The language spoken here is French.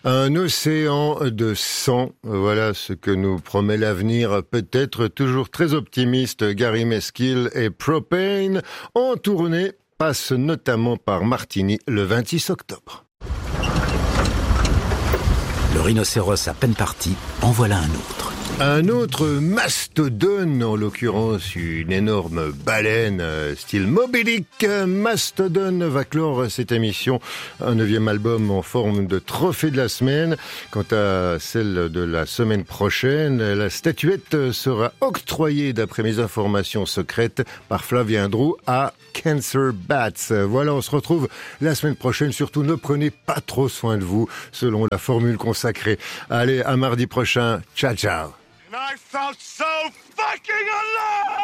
Un océan de sang, voilà ce que nous promet l'avenir, peut-être toujours très optimiste. Gary Mesquill et Propane en tournée passent notamment par Martigny le 26 octobre. Le rhinocéros à peine parti, en voilà un autre. Un autre mastodone, en l'occurrence une énorme baleine, style Moby Dick. Mastodon va clore cette émission, un 9e album en forme de trophée de la semaine. Quant à celle de la semaine prochaine, la statuette sera octroyée, d'après mes informations secrètes, par Flavien Andrew à Cancer Bats. Voilà, on se retrouve la semaine prochaine. Surtout, ne prenez pas trop soin de vous, selon la formule consacrée. Allez, à mardi prochain. Ciao, ciao. And I felt so fucking alive!